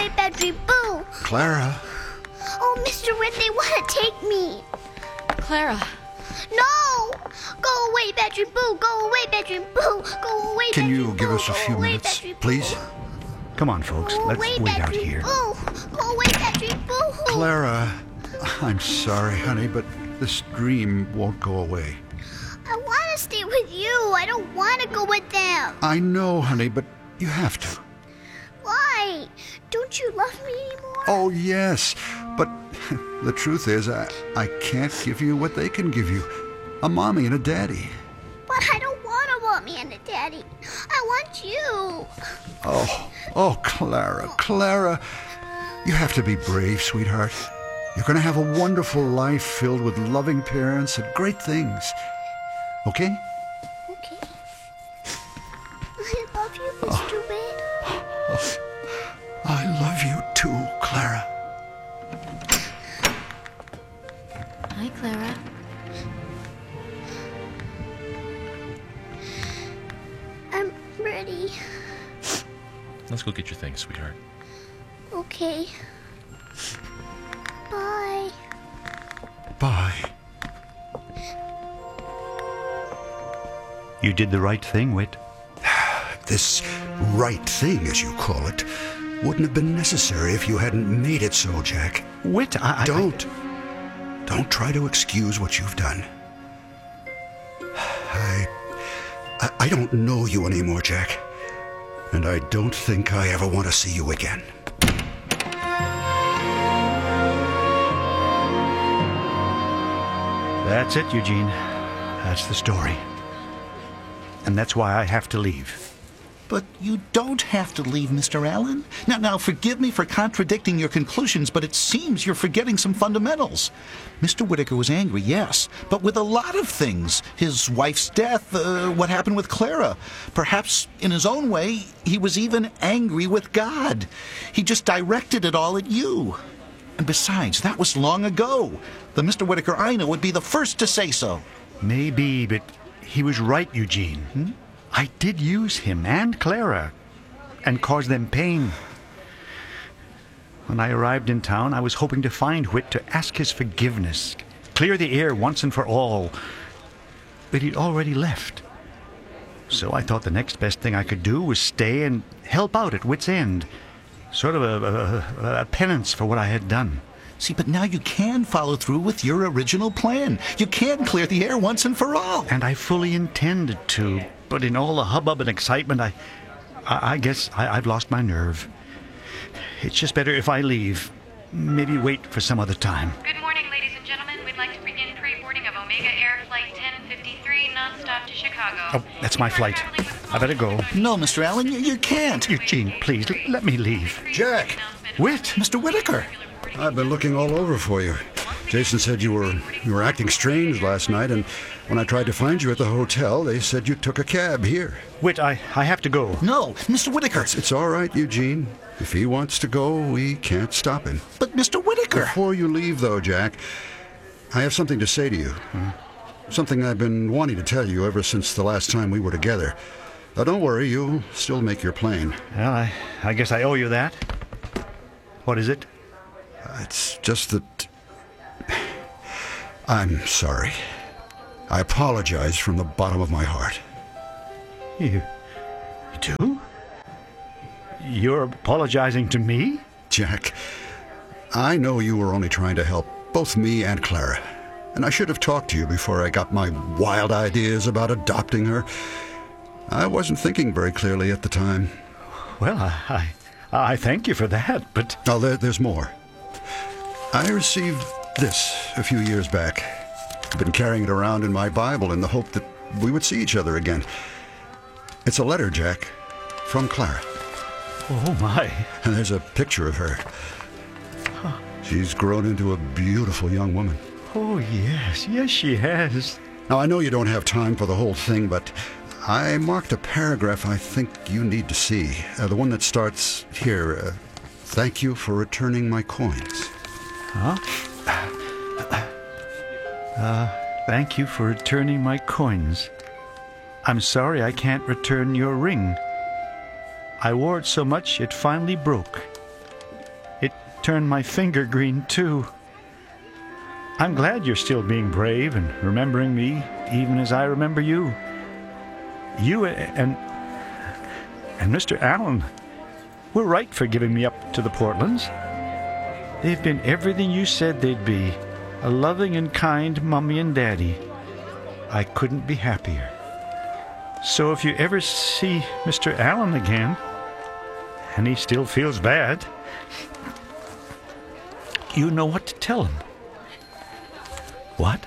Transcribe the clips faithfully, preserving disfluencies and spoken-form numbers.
away, bad dream. Boo! Clara. Oh, Mister Witt, they want to take me. Clara. No! Go away, bad dream. Boo! Go away, bad dream. Boo! Go away, Can bad you dream. give Boo. us a Go few away, minutes, bad dream. please? Come on, folks. Go Let's away, wait bad out dream. here. Boo! Go away, bad dream. Boo! Clara, I'm sorry, honey, but this dream won't go away. I want to stay with you. I don't want to go with them. I know, honey, but you have to. Why? Don't you love me anymore? Oh, yes, but the truth is, I, I can't give you what they can give you. A mommy and a daddy. But I don't want a mommy and a daddy. I want you. Oh, oh, Clara, Clara. You have to be brave, sweetheart. You're going to have a wonderful life filled with loving parents and great things. Okay? Okay. I love you, Mister Witt. Oh, I love you too, Clara. Hi, Clara. I'm ready. Let's go get your things, sweetheart. Okay. Bye. Bye. You did the right thing, Witt. This right thing, as you call it, wouldn't have been necessary if you hadn't made it so, Jack. Witt, I... I Don't. Don't try to excuse what you've done. I, I... I don't know you anymore, Jack. And I don't think I ever want to see you again. That's it, Eugene. That's the story. And that's why I have to leave. But you don't have to leave, Mister Allen. Now, now, forgive me for contradicting your conclusions, but it seems you're forgetting some fundamentals. Mister Whittaker was angry, yes, but with a lot of things. His wife's death, uh, what happened with Clara. Perhaps, in his own way, he was even angry with God. He just directed it all at you. And besides, that was long ago. The Mister Whittaker I know would be the first to say so. Maybe, but he was right, Eugene. Hmm? I did use him and Clara and cause them pain. When I arrived in town, I was hoping to find Whit to ask his forgiveness, clear the air once and for all. But he'd already left. So I thought the next best thing I could do was stay and help out at Whit's End. Sort of a, a, a penance for what I had done. See, but now you can follow through with your original plan. You can clear the air once and for all. And I fully intended to, but in all the hubbub and excitement, I I, I guess I, I've lost my nerve. It's just better if I leave. Maybe wait for some other time. Good morning, ladies and gentlemen. We'd like to begin pre-boarding of Omega Air Flight ten fifty-three, non-stop to Chicago. Oh, that's my flight. I better go. No, Mister Allen, you, you can't. Eugene, please, l- let me leave. Jack! Whit! Mister Whittaker. I've been looking all over for you. Jason said you were you were acting strange last night, and when I tried to find you at the hotel, they said you took a cab here. Whit, I, I have to go. No, Mister Whittaker. It's, it's all right, Eugene. If he wants to go, we can't stop him. But Mister Whittaker. Before you leave, though, Jack, I have something to say to you. Hmm? Something I've been wanting to tell you ever since the last time we were together. Now, don't worry, you'll still make your plane. Well, I, I guess I owe you that. What is it? It's just that... I'm sorry. I apologize from the bottom of my heart. You, you do? You're apologizing to me? Jack, I know you were only trying to help both me and Clara. And I should have talked to you before I got my wild ideas about adopting her. I wasn't thinking very clearly at the time. Well, I, I, I thank you for that, but... Oh, there, there's more. I received this a few years back. I've been carrying it around in my Bible in the hope that we would see each other again. It's a letter, Jack, from Clara. Oh, my. And there's a picture of her. Huh. She's grown into a beautiful young woman. Oh, yes. Yes, she has. Now, I know you don't have time for the whole thing, but I marked a paragraph I think you need to see. Uh, the one that starts here. Uh, Thank you for returning my coins. Huh? Uh, thank you for returning my coins. I'm sorry I can't return your ring. I wore it so much it finally broke. turned my finger green, too. I'm glad you're still being brave and remembering me, even as I remember you. You and... and Mister Allen were right for giving me up to the Portlands. They've been everything you said they'd be. A loving and kind Mummy and Daddy. I couldn't be happier. So if you ever see Mister Allen again, and he still feels bad, you know what to tell him. What?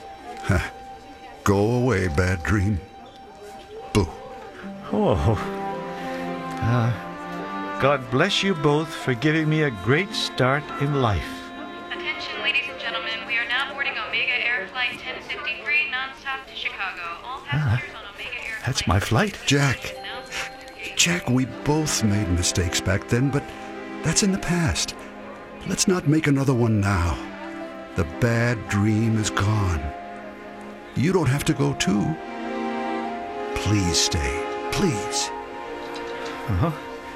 Go away, bad dream. Boo. Oh. Uh, God bless you both for giving me a great start in life. Attention, ladies and gentlemen. We are now boarding Omega Air Flight ten fifty-three nonstop to Chicago. All passengers on Omega Air That's Flight my flight. Jack. Jack, we both made mistakes back then, but that's in the past. Let's not make another one now. The bad dream is gone. You don't have to go too. Please stay. Please. Uh-huh.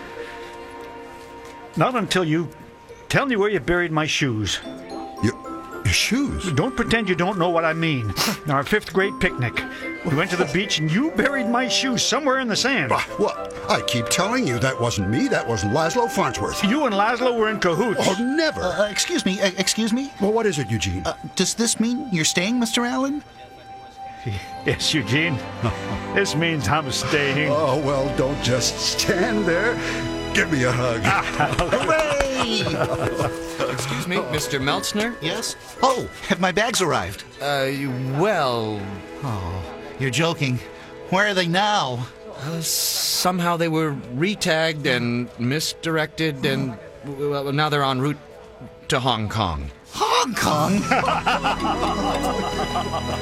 Not until you tell me where you buried my shoes. Your, your shoes? Don't pretend you don't know what I mean. Our fifth grade picnic. We went to the beach and you buried my shoes somewhere in the sand. Well, I keep telling you that wasn't me. That was Laszlo Farnsworth. You and Laszlo were in cahoots. Oh, never. Uh, excuse me, uh, excuse me? Well, what is it, Eugene? Uh, does this mean you're staying, Mister Allen? Yes, Eugene. This means I'm staying. Oh, well, don't just stand there. Give me a hug. Hooray! Excuse me, Mister Meltzner? Yes? Oh, have my bags arrived? Uh, well, Oh, you're joking. Where are they now? uh, somehow they were retagged and misdirected, and well, now they're en route to Hong Kong. Hong Kong?